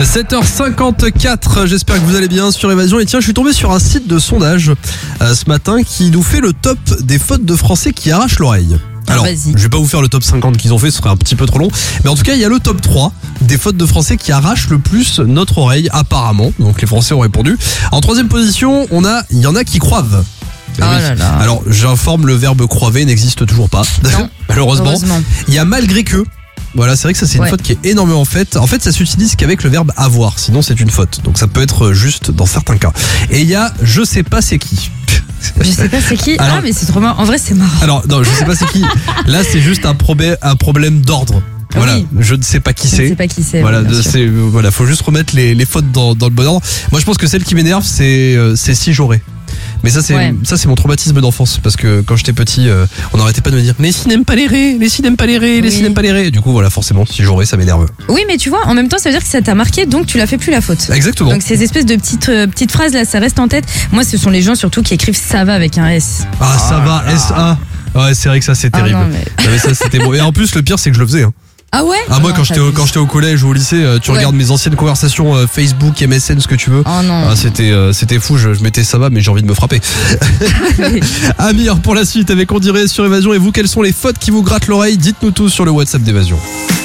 7h54, j'espère que vous allez bien sur Évasion. Et tiens, je suis tombé sur un site de sondage ce matin qui nous fait le top des fautes de français qui arrachent l'oreille. Alors, je vais pas vous faire le top 50 qu'ils ont fait, ce serait un petit peu trop long. Mais en tout cas, il y a le top 3 des fautes de français qui arrachent le plus notre oreille, apparemment. Donc les Français ont répondu. En troisième position, il y en a qui croivent. Oh là là. Alors, j'informe, le verbe croiver n'existe toujours pas. Non, malheureusement. Il y a malgré que. Voilà, c'est vrai que ça c'est une faute qui est énormément faite. En fait, ça s'utilise qu'avec le verbe avoir, sinon c'est une faute. Donc ça peut être juste dans certains cas. Et il y a je sais pas c'est qui. Je sais pas c'est qui. Alors, mais c'est trop marrant. En vrai, c'est marrant. Alors non, je sais pas c'est qui. Là, c'est juste un problème d'ordre. Voilà, oui. Je ne sais pas qui c'est. Je ne sais pas qui c'est. Voilà, oui, voilà, faut juste remettre les fautes dans le bon ordre. Moi, je pense que celle qui m'énerve, c'est si j'aurais. Mais ça c'est mon traumatisme d'enfance parce que quand j'étais petit, on n'arrêtait pas de me dire les si n'aiment pas les raies, les si n'aiment pas les raies, les si n'aiment pas les raies. Du coup voilà, forcément si j'aurais ça m'énerve. Oui, mais tu vois, en même temps ça veut dire que ça t'a marqué, donc tu la fais plus la faute. Exactement. Donc ces espèces de petites phrases là, ça reste en tête. Moi, ce sont les gens surtout qui écrivent ça va avec un S. Ah ça va, S-A. Ouais, c'est vrai que ça c'est terrible. Non, mais... Non, mais ça c'était bon. Et en plus le pire c'est que je le faisais. Ah ouais? Moi quand j'étais au collège ou au lycée, tu regardes mes anciennes conversations Facebook, MSN, ce que tu veux. Oh non. C'était fou, je mettais ça va mais j'ai envie de me frapper. Amir pour la suite avec On dirait sur Évasion. Et vous, quelles sont les fautes qui vous grattent l'oreille? Dites-nous tout sur le WhatsApp d'Évasion.